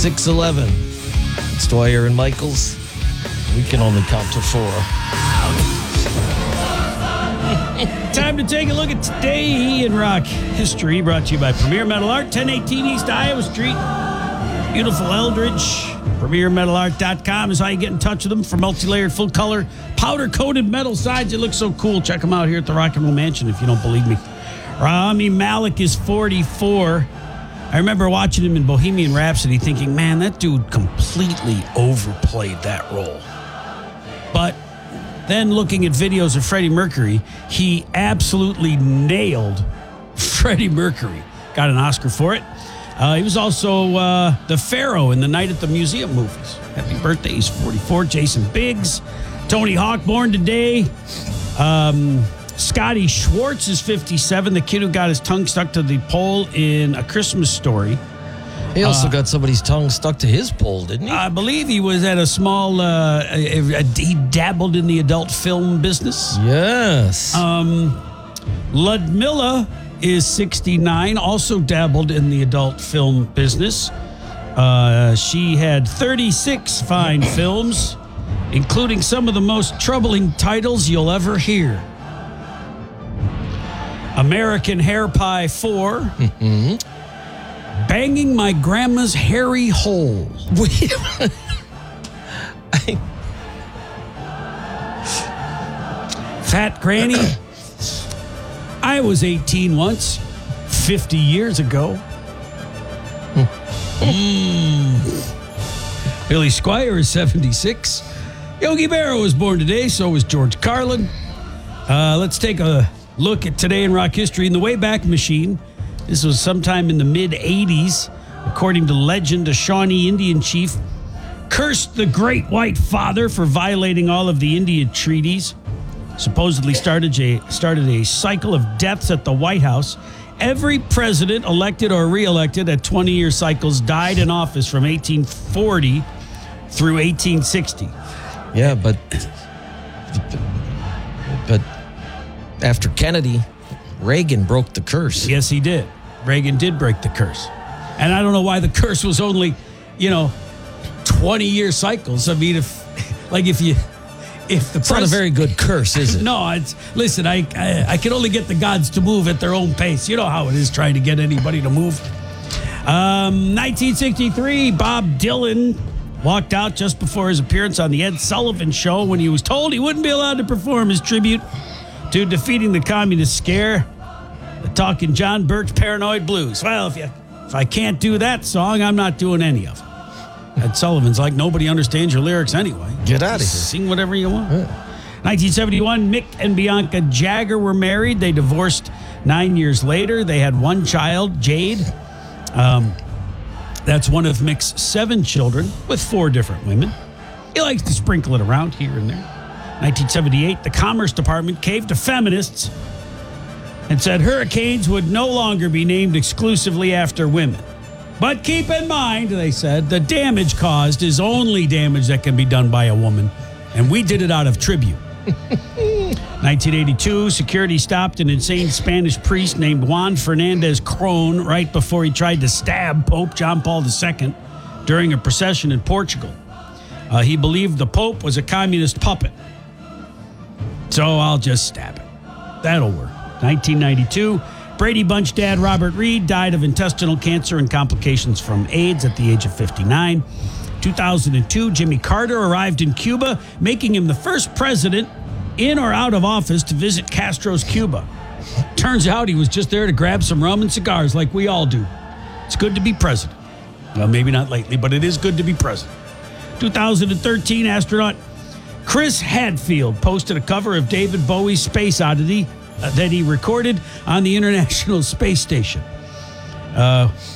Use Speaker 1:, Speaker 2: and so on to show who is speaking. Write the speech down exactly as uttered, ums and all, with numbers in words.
Speaker 1: six eleven. It's Dwyer and Michaels. We can only count to four.
Speaker 2: Time to take a look at today in rock history, brought to you by Premier Metal Art, ten eighteen East Iowa Street. Beautiful Eldridge. Premier Metal Art dot com is how you get in touch with them for multi-layered, full-color, powder-coated metal sides. It looks so cool. Check them out here at the Rock and Roll Mansion if you don't believe me. Rami Malek is forty-four. I remember watching him in Bohemian Rhapsody thinking, man, that dude completely overplayed that role. But then looking at videos of Freddie Mercury, he absolutely nailed Freddie Mercury. Got an Oscar for it. Uh, he was also uh, the Pharaoh in the Night at the Museum movies. Happy birthday. He's forty-four. Jason Biggs. Tony Hawk, born today. Um, Scotty Schwartz is fifty-seven. The kid who got his tongue stuck to the pole in A Christmas Story.
Speaker 1: He also
Speaker 2: Uh,
Speaker 1: got somebody's tongue stuck to his pole, didn't he?
Speaker 2: I believe he was at a small, uh, a, a, he dabbled in the adult film business.
Speaker 1: Yes.
Speaker 2: Um, Ludmilla is sixty-nine, also dabbled in the adult film business. Uh, she had thirty-six fine films, including some of the most troubling titles you'll ever hear. American Hair Pie four.
Speaker 1: Mm-hmm.
Speaker 2: Banging My Grandma's Hairy Hole.
Speaker 1: Wait. I,
Speaker 2: Fat Granny. I was eighteen once, fifty years ago. mm. Billy Squire is seventy-six. Yogi Berra was born today, so was George Carlin. Uh, let's take a look at today in rock history in the Wayback Machine. This was sometime in the mid-eighties. According to legend, a Shawnee Indian chief cursed the Great White Father for violating all of the Indian treaties. Supposedly started a, started a cycle of deaths at the White House. Every president, elected or re-elected at twenty-year cycles, died in office from eighteen forty through eighteen sixty.
Speaker 1: yeah, but but after Kennedy, Reagan broke the curse.
Speaker 2: Yes, he did. Reagan did break the curse. And I don't know why the curse was only, you know, twenty-year cycles. I mean, if, like, if you, if the
Speaker 1: It's not a very good curse, is it?
Speaker 2: No, it's, listen, I, I I can only get the gods to move at their own pace. You know how it is trying to get anybody to move. Um, nineteen sixty-three, Bob Dylan walked out just before his appearance on the Ed Sullivan Show when he was told he wouldn't be allowed to perform his tribute to defeating the communist scare, the Talking John Birch Paranoid Blues. Well, if you if I can't do that song, I'm not doing any of it. Ed Sullivan's like, nobody understands your lyrics anyway.
Speaker 1: Get out of here.
Speaker 2: Sing whatever you want. Yeah. nineteen seventy-one, Mick and Bianca Jagger were married. They divorced nine years later. They had one child, Jade. Um, that's one of Mick's seven children with four different women. He likes to sprinkle it around here and there. nineteen seventy-eight, the Commerce Department caved to feminists and said hurricanes would no longer be named exclusively after women. But keep in mind, they said, the damage caused is only damage that can be done by a woman. And we did it out of tribute. nineteen eighty-two, security stopped an insane Spanish priest named Juan Fernandez Crone right before he tried to stab Pope John Paul the Second during a procession in Portugal. Uh, he believed the Pope was a communist puppet. So I'll just stab it. That'll work. nineteen ninety-two, Brady Bunch dad Robert Reed died of intestinal cancer and complications from AIDS at the age of fifty-nine. two thousand two, Jimmy Carter arrived in Cuba, making him the first president in or out of office to visit Castro's Cuba. Turns out he was just there to grab some rum and cigars like we all do. It's good to be president. Well, maybe not lately, but it is good to be president. two thousand thirteen, astronaut Chris Hadfield posted a cover of David Bowie's Space Oddity uh, that he recorded on the International Space Station. Uh,